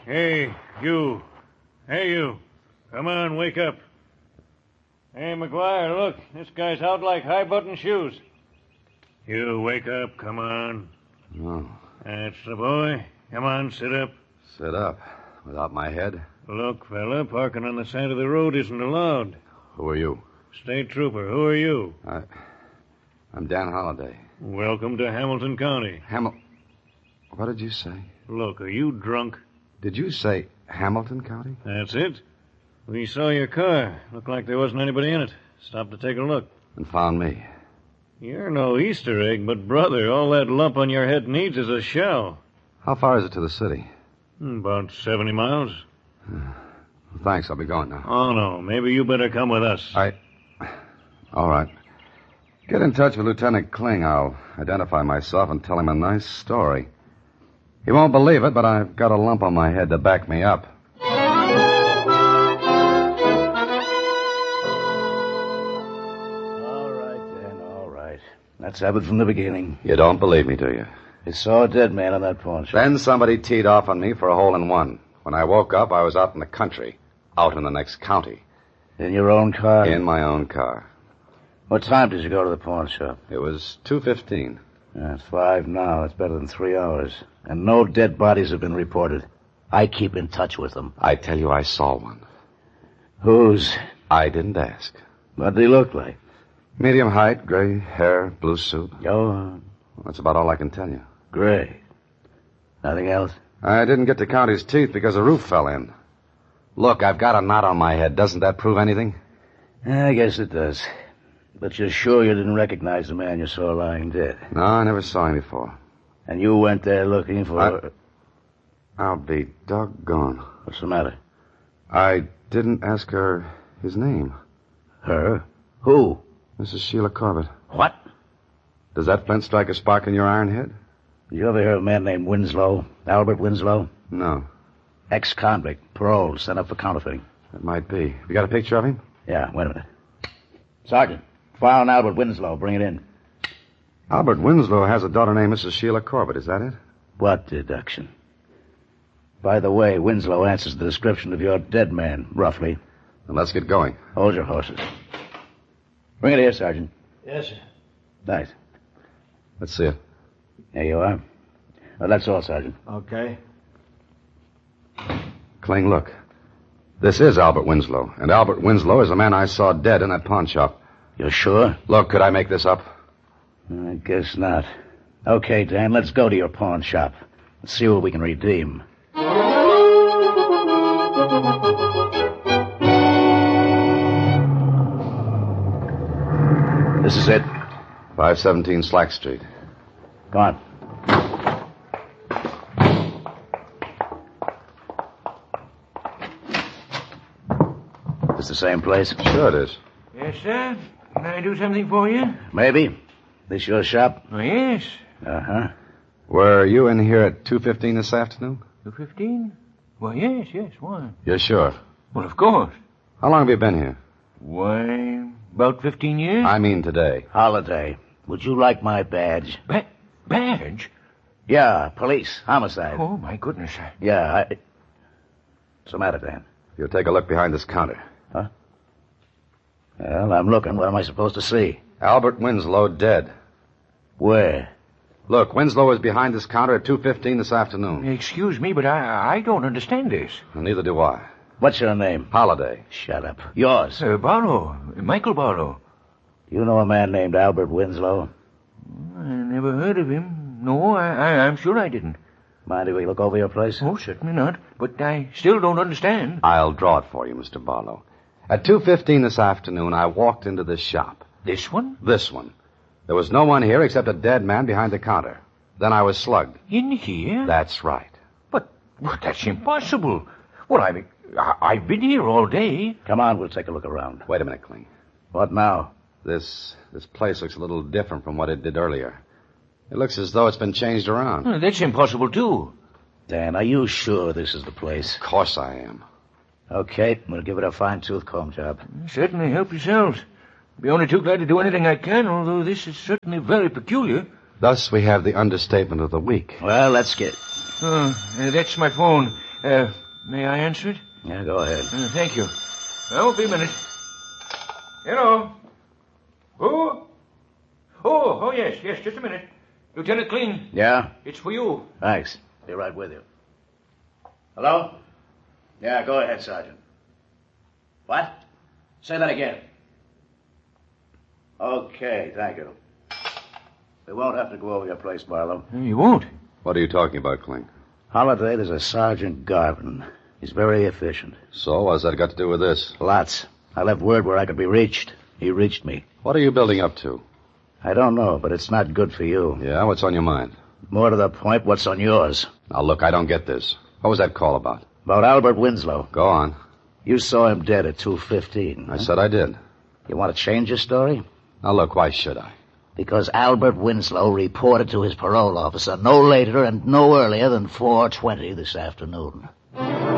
Hey, you. Hey, you. Come on, wake up. Hey, McGuire, look. This guy's out like high-button shoes. You, wake up. Come on. Oh. That's the boy. Come on, sit up. Sit up. Without my head? Look, fella, parking on the side of the road isn't allowed. Who are you? State trooper. Who are you? I'm Dan Holliday. Welcome to Hamilton County. What did you say? Look, are you drunk? Did you say Hamilton County? That's it. We saw your car. Looked like there wasn't anybody in it. Stopped to take a look. And found me. You're no Easter egg, but, brother, all that lump on your head needs is a shell. How far is it to the city? About 70 miles. Thanks, I'll be going now. Oh, no. Maybe you better come with us. All right. Get in touch with Lieutenant Kling. I'll identify myself and tell him a nice story. He won't believe it, but I've got a lump on my head to back me up. All right, then, all right. Let's have it from the beginning. You don't believe me, do you? You saw a dead man on that pawn shop. Then somebody teed off on me for a hole-in-one. When I woke up, I was out in the country. Out in the next county. In your own car? In my own car. What time did you go to the pawn shop? It was 2:15. It's 5 now. It's better than 3 hours. And no dead bodies have been reported. I keep in touch with them. I tell you, I saw one. Whose? I didn't ask. What did he look like? Medium height, gray hair, blue suit. Go on. That's about all I can tell you. Great. Nothing else? I didn't get to count his teeth because the roof fell in. Look, I've got a knot on my head. Doesn't that prove anything? I guess it does. But you're sure you didn't recognize the man you saw lying dead? No, I never saw him before. And you went there looking for... I'll be doggone. What's the matter? I didn't ask her his name. Her? Who? Mrs. Sheila Corbett. What? Does that flint strike a spark in your iron head? Did you ever hear of a man named Winslow? Albert Winslow? No. Ex-convict. Parole. Sent up for counterfeiting. That might be. You got a picture of him? Yeah, wait a minute. Sergeant, file on Albert Winslow. Bring it in. Albert Winslow has a daughter named Mrs. Sheila Corbett. Is that it? What deduction? By the way, Winslow answers the description of your dead man, roughly. Then let's get going. Hold your horses. Bring it here, Sergeant. Yes, sir. Nice. Let's see it. There you are. Well, that's all, Sergeant. Okay. Kling, look. This is Albert Winslow, and Albert Winslow is the man I saw dead in that pawn shop. You're sure? Look, could I make this up? I guess not. Okay, Dan, let's go to your pawn shop. Let's see what we can redeem. This is it. 517 Slack Street. Come on. It's the same place? Sure it is. Yes, sir. Can I do something for you? Maybe. This your shop? Oh, yes. Uh-huh. Were you in here at 2:15 this afternoon? 2:15? Why, yes. Why? You're sure? Well, of course. How long have you been here? Why, about 15 years. I mean today. Holiday. Would you like my badge? Badge? Yeah, police. Homicide. Oh, my goodness, sir. Yeah, What's the matter, Dan? You'll take a look behind this counter. Huh? Well, I'm looking. What am I supposed to see? Albert Winslow dead. Where? Look, Winslow was behind this counter at 2:15 this afternoon. Excuse me, but I don't understand this. And neither do I. What's your name? Holiday. Shut up. Yours. Barlow. Michael Barlow. You know a man named Albert Winslow? I never heard of him. No, I'm sure I didn't. Mind if we look over your place? Oh, certainly not. But I still don't understand. I'll draw it for you, Mr. Barlow. At 2:15 this afternoon, I walked into this shop. This one? This one. There was no one here except a dead man behind the counter. Then I was slugged. In here? That's right. But that's impossible. Well, I've been here all day. Come on, we'll take a look around. Wait a minute, Kling. What now? This place looks a little different from what it did earlier. It looks as though it's been changed around. Well, that's impossible, too. Dan, are you sure this is the place? Of course I am. Okay, we'll give it a fine-tooth comb job. Certainly, help yourselves. Be only too glad to do anything I can, although this is certainly very peculiar. Thus, we have the understatement of the week. Well, let's get... Oh, that's my phone. May I answer it? Yeah, go ahead. Thank you. I won't be a minute. Hello? Who? Oh, yes, just a minute. Lieutenant Kling. Yeah? It's for you. Thanks. Be right with you. Hello? Yeah, go ahead, Sergeant. What? Say that again. Okay, thank you. We won't have to go over your place, Barlow. You won't? What are you talking about, Kling? Holiday, there's a Sergeant Garvin. He's very efficient. So, what's that got to do with this? Lots. I left word where I could be reached. He reached me. What are you building up to? I don't know, but it's not good for you. Yeah, what's on your mind? More to the point, what's on yours? Now, look, I don't get this. What was that call about? About Albert Winslow. Go on. You saw him dead at 2:15. I said I did. You want to change your story? Now, look, why should I? Because Albert Winslow reported to his parole officer no later and no earlier than 4:20 this afternoon.